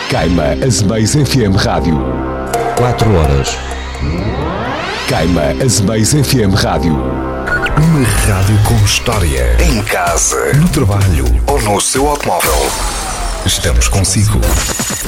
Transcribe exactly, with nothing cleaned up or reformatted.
Caima Azemais F M Rádio. Quatro horas. Caima Azemais F M Rádio. Uma rádio com história. Em casa, no trabalho ou no seu automóvel. Estamos consigo.